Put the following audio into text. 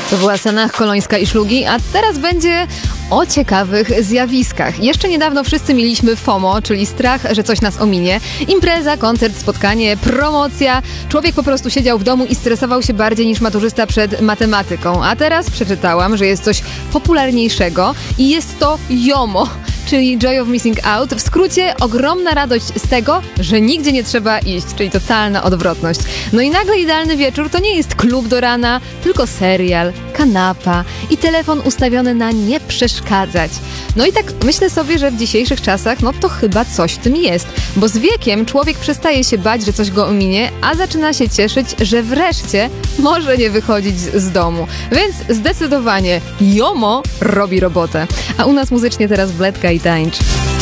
To była Sanach Kolońska i Szlugi, a teraz będzie o ciekawych zjawiskach. Jeszcze niedawno wszyscy mieliśmy FOMO, czyli strach, że coś nas ominie. Impreza, koncert, spotkanie, promocja. Człowiek po prostu siedział w domu i stresował się bardziej niż maturzysta przed matematyką. A teraz przeczytałam, że jest coś popularniejszego i jest to JOMO, czyli Joy of Missing Out. W skrócie ogromna radość z tego, że nigdzie nie trzeba iść, czyli totalna odwrotność. No i nagle idealny wieczór to nie jest klub do rana, tylko serial, kanapa i telefon ustawiony na nie przeszkadzać. No i tak myślę sobie, że w dzisiejszych czasach no to chyba coś w tym jest, bo z wiekiem człowiek przestaje się bać, że coś go ominie, a zaczyna się cieszyć, że wreszcie może nie wychodzić z domu. Więc zdecydowanie JOMO robi robotę. A u nas muzycznie teraz Bledka i tańcz.